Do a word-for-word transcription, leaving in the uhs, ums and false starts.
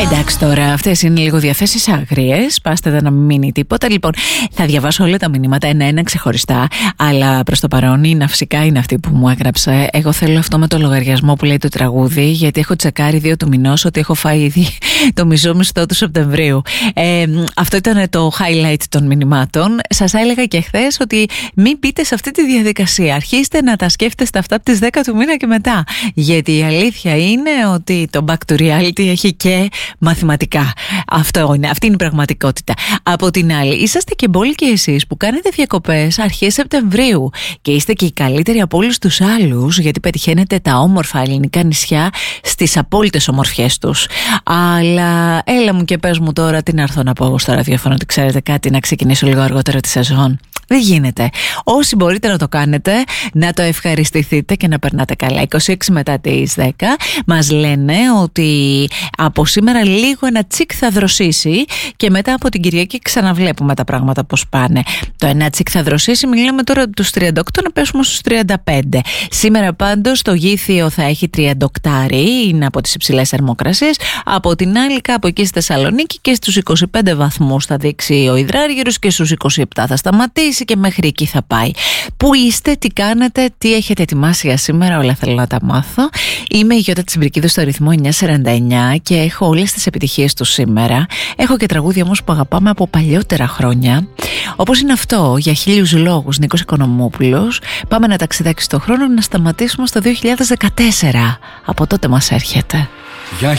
Εντάξει τώρα, αυτές είναι λίγο διαθέσεις άγριες. Πάστε εδώ να μην μείνει τίποτα. Λοιπόν, θα διαβάσω όλα τα μηνύματα ένα-ένα ξεχωριστά. Αλλά προς το παρόν η Ναυσικά είναι αυτή που μου έγραψε. Εγώ θέλω αυτό με το λογαριασμό που λέει το τραγούδι, γιατί έχω τσεκάρει δύο του μηνός ότι έχω φάει ήδη το μισό μισθό του Σεπτεμβρίου. Ε, αυτό ήταν το highlight των μηνυμάτων. Σας έλεγα και χθες ότι μην μπείτε σε αυτή τη διαδικασία. Αρχίστε να τα σκέφτεστε αυτά από τις δέκα του μήνα και μετά. Γιατί η αλήθεια είναι ότι το back to reality έχει και μαθηματικά. Αυτό είναι, αυτή είναι η πραγματικότητα. Από την άλλη, είσαστε και μπόλικοι εσείς που κάνετε διακοπές αρχές Σεπτεμβρίου και είστε και οι καλύτεροι από όλους τους άλλους, γιατί πετυχαίνετε τα όμορφα ελληνικά νησιά στις απόλυτες ομορφιές τους. Αλλά έλα μου και πες μου τώρα τι να έρθω να πω εγώ στο ραδιόφωνο, ότι ξέρετε κάτι, να ξεκινήσω λίγο αργότερα τη σεζόν. Δεν γίνεται. Όσοι μπορείτε να το κάνετε, να το ευχαριστηθείτε και να περνάτε καλά. είκοσι έξι μετά τις δέκα μας λένε ότι από σήμερα λίγο ένα τσικ θα δροσίσει και μετά από την Κυριακή ξαναβλέπουμε τα πράγματα πώς πάνε. Το ένα τσικ θα δροσίσει, μιλάμε τώρα τους τριάντα οκτώ να πέσουμε στους τριάντα πέντε. Σήμερα πάντως το Γήθιο θα έχει τριάντα οκτώ, είναι από τις υψηλές θερμοκρασίες. Από την άλλη κάπου εκεί στη Θεσσαλονίκη και στους είκοσι πέντε βαθμούς θα δείξει ο υδράργυρος και στους είκοσι επτά θα σταματήσει και μέχρι εκεί θα πάει. Πού είστε, τι κάνετε, τι έχετε ετοιμάσει για σήμερα, όλα θέλω να τα μάθω. Είμαι η Γιώτα Τσιμπρικίδου στο ρυθμό εννιακόσια σαράντα εννιά και έχω όλες τις επιτυχίες του σήμερα. Έχω και τραγούδια όμως που αγαπάμε από παλιότερα χρόνια, όπως είναι αυτό, για χίλιους λόγους, Νίκος Οικονομόπουλος. Πάμε ένα ταξιδάκι στο χρόνο, να σταματήσουμε στο δύο χιλιάδες δεκατέσσερα. Από τότε μας έρχεται.